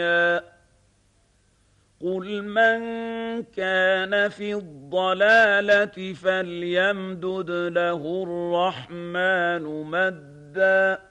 قل من كان في الضلالة فليمدد له الرحمن مدا